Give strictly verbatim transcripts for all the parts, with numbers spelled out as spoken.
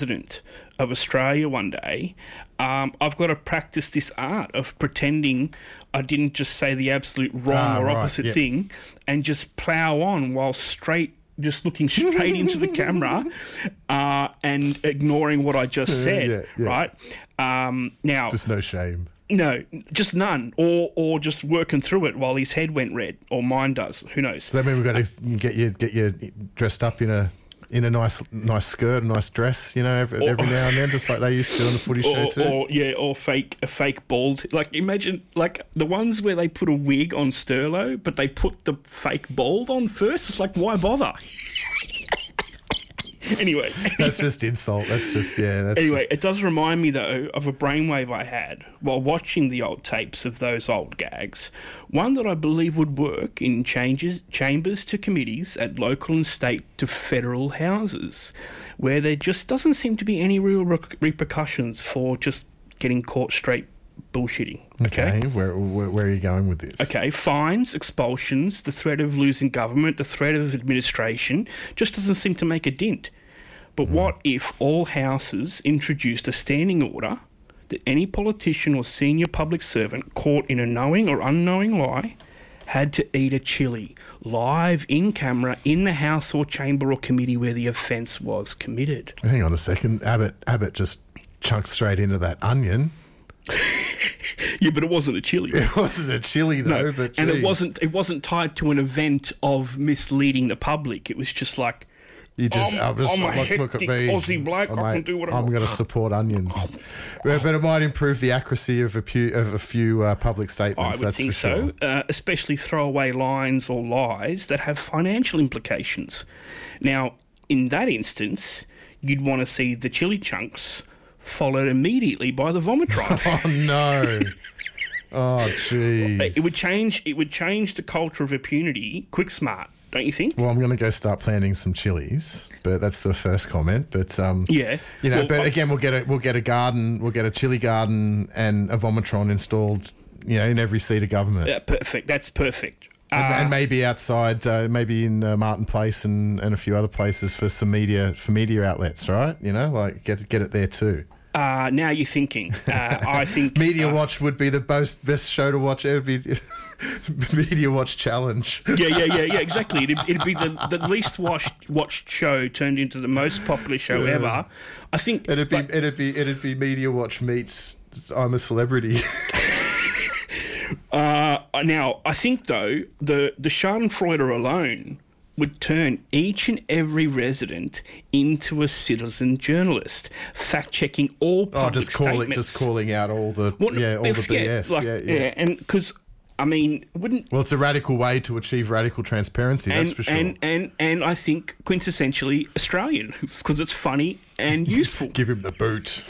president of Australia one day, um, I've got to practice this art of pretending I didn't just say the absolute wrong Ah, or right, opposite yeah. thing and just plough on while straight, just looking straight into the camera uh, and ignoring what I just said, Yeah, yeah. right? Um, now, Just no shame. no, just none, or or just working through it while his head went red, or mine does. Who knows? Does that mean we've got to get you get you dressed up in a in a nice nice skirt, a nice dress, you know, every, every now and then, just like they used to on the footy show Or, too? or yeah, or fake a fake bald. Like imagine like the ones where they put a wig on Sterlo, but they put the fake bald on first. It's like, why bother? Anyway, That's just insult. That's just yeah. That's anyway, just, it does remind me though of a brainwave I had while watching the old tapes of those old gags. One that I believe would work in changes, chambers to committees at local and state to federal houses, where there just doesn't seem to be any real re- repercussions for just getting caught straight bullshitting. Okay. okay. Where, where where are you going with this? Okay, fines, expulsions, the threat of losing government, the threat of administration just doesn't seem to make a dint. But Hmm. what if all houses introduced a standing order that any politician or senior public servant caught in a knowing or unknowing lie had to eat a chili live in camera in the house or chamber or committee where the offence was committed? Hang on a second. Abbott Abbott just chunked straight into that onion. Yeah, but it wasn't a chili. It wasn't a chili though, No, but and it geez. wasn't it wasn't tied to an event of misleading the public. It was just like, You just, I'm- I'm just I'm a look, look at hectic me. Aussie bloke, Oh, I can mate, do whatever I'm I going to want. support onions, but, but it might improve the accuracy of a few of a few uh, public I statements. would that's think for sure. so, uh, especially throwaway lines or lies that have financial implications. Now, in that instance, you'd want to see the chili chunks followed immediately by the vomitron. Oh no! Oh jeez. It would change. It would change the culture of impunity, quick smart, don't you think? Well, I'm going to go start planting some chilies, but that's the first comment. But um, Yeah. you know, Well, but I- again, we'll get a we'll get a garden, we'll get a chili garden and a vomitron installed, you know, in every seat of government, Yeah, perfect. That's perfect. and, Uh, and maybe outside, uh, maybe in uh, Martin Place and, and a few other places for some media for media outlets, right? You know, like get get it there too. uh, now you're thinking. Uh, I think Media uh, Watch would be the best best show to watch. It'd be Media Watch Challenge. Yeah, yeah, yeah, yeah. Exactly. It'd, it'd be the, the least watched watched show turned into the most popular show Yeah. ever. I think. It'd be like, it'd be it'd be Media Watch meets I'm a Celebrity. uh, now, I think though the the Schadenfreude alone would turn each and every resident into a citizen journalist, fact checking all Oh, public just calling, statements. just calling out all the Well, yeah, all if- the B S. like, yeah, yeah. and because I mean, wouldn't Well, it's a radical way to achieve radical transparency. That's and, for sure. and and and I think quintessentially Australian because it's funny and useful. Give him the boot.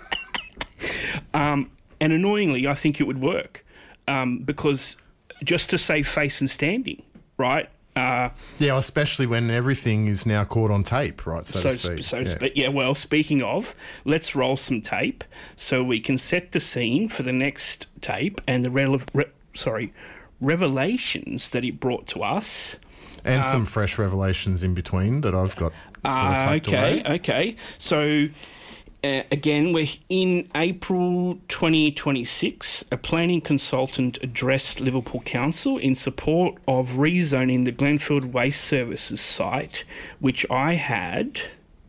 Um, and annoyingly, I think it would work um, because just to save face and standing, right? Uh, Yeah, especially when everything is now caught on tape, right? So, so to speak. so to yeah. speak. Yeah. Well, speaking of, let's roll some tape so we can set the scene for the next tape and the rele- re- sorry revelations that it brought to us. And some fresh revelations in between that I've got sort of Uh, tucked okay, away. okay. So, uh, again, we're in April twenty twenty-six. A planning consultant addressed Liverpool Council in support of rezoning the Glenfield Waste Services site, which I had.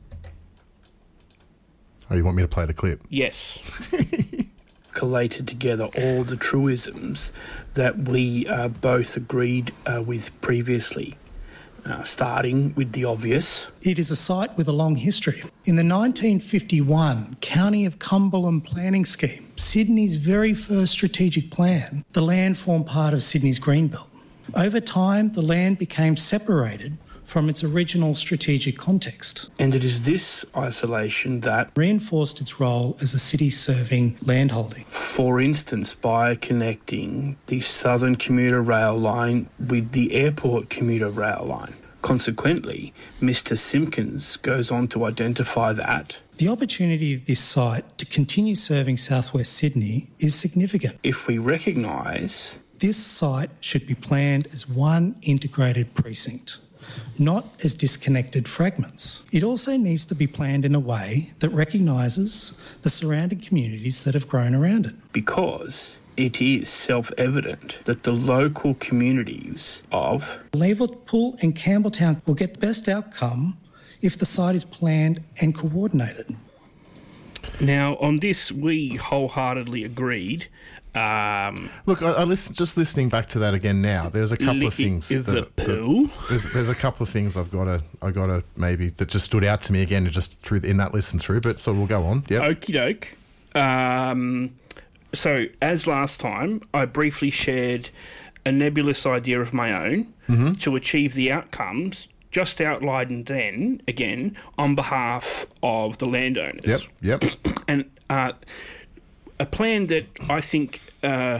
Oh, you want me to play the clip? Yes. Collated together all the truisms that we uh, both agreed uh, with previously, uh, starting with the obvious. It is a site with a long history. In the nineteen fifty-one County of Cumberland Planning Scheme, Sydney's very first strategic plan, the land formed part of Sydney's Greenbelt. Over time, the land became separated from its original strategic context, And it is this isolation that, reinforced its role as a city-serving landholding. for instance, by connecting the Southern Commuter Rail line with the Airport Commuter Rail line. Consequently, Mister Simpkins goes on to identify that The opportunity of this site to continue serving southwest Sydney is significant. if we recognise This site should be planned as one integrated precinct, not as disconnected fragments. It also needs to be planned in a way that recognises the surrounding communities that have grown around it. Because it is self-evident that the local communities of Liverpool and Campbelltown will get the best outcome if the site is planned and coordinated. Now, on this, we wholeheartedly agreed. Um, Look, I, I listen, just listening back to that again now. There's a couple of things. Is that, the poo? that, there's, there's a couple of things I've got to, I got to maybe that just stood out to me again, just through in that listen through. But so we'll go on. Yeah. Okie doke. Um, so as last time, I briefly shared a nebulous idea of my own mm-hmm. to achieve the outcomes just outlined then again on behalf of the landowners. Yep. Yep. And uh, a plan that I think, uh,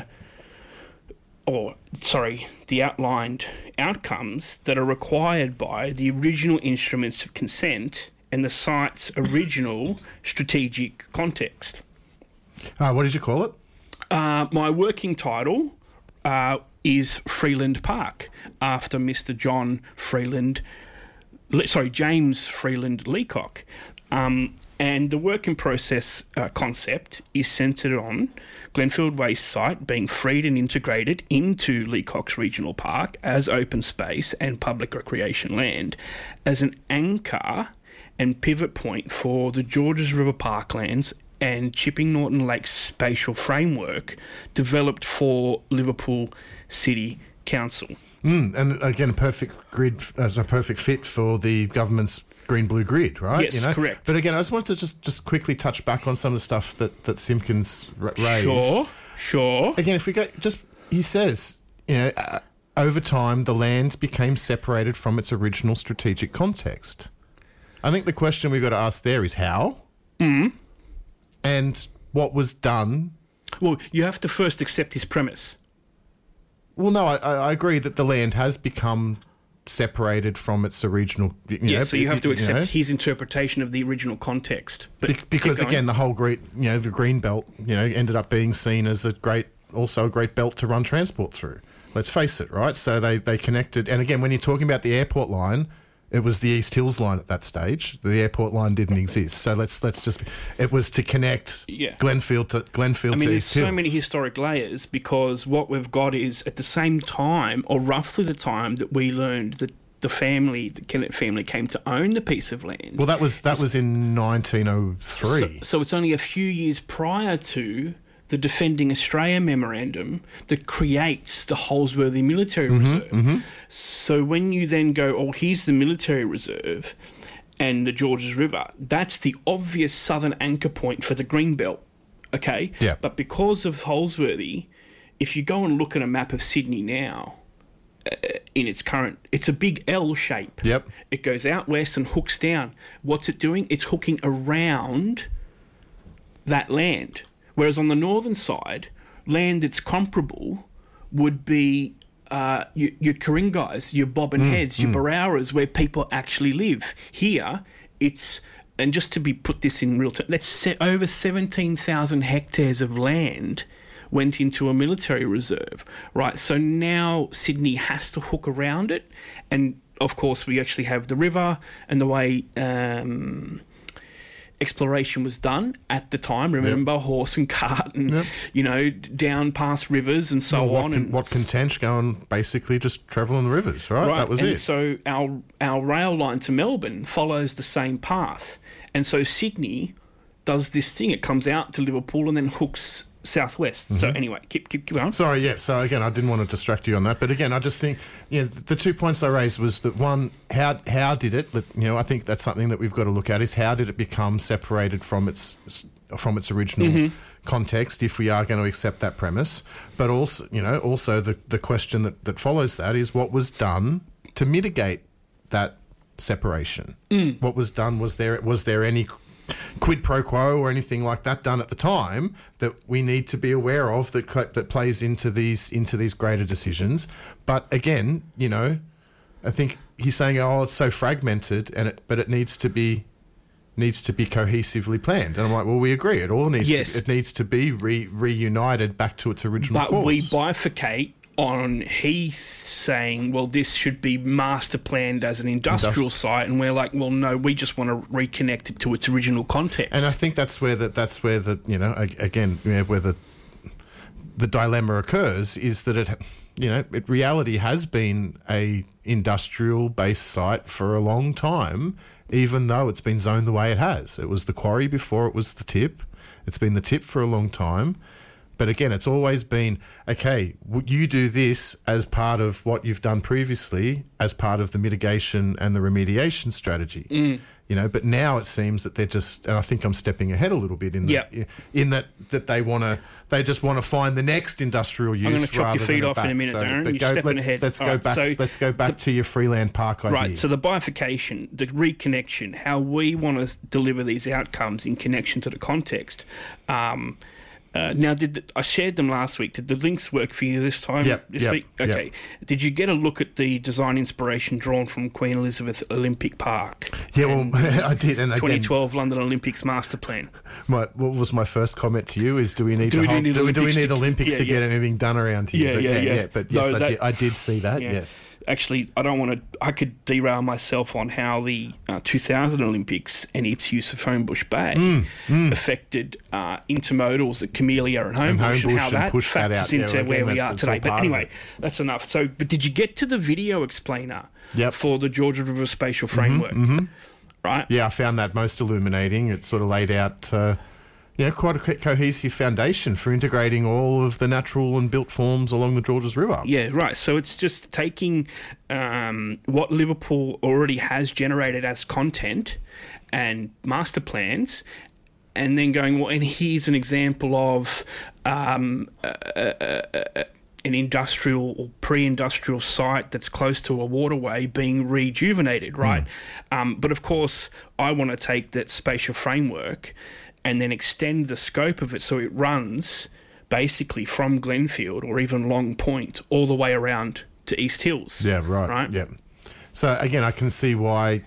or sorry, the outlined outcomes that are required by the original instruments of consent and the site's original strategic context. Uh, what did you call it? Uh, my working title uh, is Freeland Park, after Mister John Freeland, sorry, James Freeland Leacock. Um, And the work in process uh, concept is centred on Glenfield Waste site being freed and integrated into Leacock's Regional Park as open space and public recreation land as an anchor and pivot point for the Georges River Parklands and Chipping Norton Lakes spatial framework developed for Liverpool City Council. Mm, and again, a perfect grid as a perfect fit for the government's green-blue grid, right? Yes, you know? correct. But again, I just wanted to just, just quickly touch back on some of the stuff that, that Simpkins ra- raised. Sure, sure. Again, if we go, just, he says, you know, uh, over time, the land became separated from its original strategic context. I think the question we've got to ask there is how? Mm. And what was done? Well, you have to first accept his premise. Well, no, I, I agree that the land has become separated from its original. You Yeah, know, so you have to accept you know, his interpretation of the original context. But be- because keep going. again, the whole great, you know, the green belt, you know, ended up being seen as a great, also a great belt to run transport through. Let's face it, right? So they they connected, and again, when you're talking about the airport line, it was the East Hills line at that stage. The airport line didn't exist, so let's let's just. It was to connect Yeah. Glenfield to Glenfield I mean, to there's East so Hills. many historic layers because what we've got is at the same time, or roughly the time that we learned that the family, the Kennett family, came to own the piece of land. Well, that was that was in nineteen oh three. So, so it's only a few years prior to the Defending Australia memorandum that creates the Holsworthy Military Mm-hmm, Reserve. mm-hmm. So when you then go, oh, here's the military reserve and the Georges River, that's the obvious southern anchor point for the Greenbelt, okay? Yeah. But because of Holsworthy, if you go and look at a map of Sydney now, uh, in its current, it's a big L shape. Yep. It goes out west and hooks down. What's it doing? It's hooking around that land. Whereas on the northern side, land that's comparable would be uh, your, your Ku-ring-gais, your Bobbin Mm, Heads, your Barowras, where people actually live. Here, it's, and just to be put this in real terms, let's say over seventeen thousand hectares of land went into a military reserve, right? So now Sydney has to hook around it. And, of course, we actually have the river and the way... Um, exploration was done at the time. Remember, yep. horse and cart, and yep. you know, down past rivers and so well, what on. Con- and what content going basically just travelling the rivers, right? right? That was and it. So our our rail line to Melbourne follows the same path, and so Sydney does this thing. It comes out to Liverpool and then hooks southwest. Mm-hmm. So anyway, keep keep going. Sorry, yeah. So again, I didn't want to distract you on that, but again, I just think, you know, the two points I raised was that one, how how did it? You know, I think that's something that we've got to look at is how did it become separated from its from its original mm-hmm. context, if we are going to accept that premise. But also, you know, also the the question that, that follows that is what was done to mitigate that separation. Mm. What was done? Was there was there any quid pro quo or anything like that done at the time that we need to be aware of that that plays into these into these greater decisions? But again, you know, I think he's saying, oh, it's so fragmented, and it, but it needs to be needs to be cohesively planned. And I'm like, well, we agree. It all needs yes. to, it needs to be re, reunited back to its original but course. we bifurcate on Heath saying, well, this should be master planned as an industrial Industri- site, and we're like, well, no, we just want to reconnect it to its original context. And I think that's where that that's where the you know ag- again you know, where the the dilemma occurs is that it you know it, reality has been a industrial based site for a long time, even though it's been zoned the way it has. It was the quarry before it was the tip. It's been the tip for a long time. But again, it's always been, okay, would you do this as part of what you've done previously, as part of the mitigation and the remediation strategy. Mm. You know, but now it seems that they're just, and I think I'm stepping ahead a little bit in that, Yep. in that that they want to, they just want to find the next industrial use. I'm going to chop rather your feet than off back. in a minute, so, Darren. but You're go, stepping let's, ahead. Let's All go right, back. so let's go back the, to your Freeland Park idea. Right, so the bifurcation, the reconnection, how we want to deliver these outcomes in connection to the context. Um, uh, now, did the, I shared them last week? Did the links work for you this time? Yep, This yep, week? Okay. yep. Did you get a look at the design inspiration drawn from Queen Elizabeth Olympic Park? yeah, well, and I did, and again, twenty twelve London Olympics master plan. My, what was my first comment to you is, do we need Do to we hold, need do, we- do we Olympics need to- Olympics yeah, to get yeah. anything done around here? Yeah, but yeah, yeah. But yes, No, I, that- did, I did see that. Yeah. Yes. Actually, I don't want to. I could derail myself on how the uh, two thousand Olympics and its use of Homebush Bay Mm, affected uh, intermodals at Camellia and Homebush, and, Homebush how and that push that factors out. Yeah, into well, where again, we that's- are it's today. all But part of anyway, it. that's enough. So, but did you get to the video explainer Yep. for the Georgia River Spatial Framework? Right? Yeah, I found that most illuminating. It sort of laid out, uh, you know, quite a co- cohesive foundation for integrating all of the natural and built forms along the Georges River. Yeah, right. So it's just taking um, what Liverpool already has generated as content and master plans, and then going, well, and here's an example of um, a, a, a, an industrial or pre-industrial site that's close to a waterway being rejuvenated, right? Mm. Um, but of course, I want to take that spatial framework and then extend the scope of it so it runs basically from Glenfield or even Long Point all the way around to East Hills. Yeah, right. Right? Yeah. So again, I can see why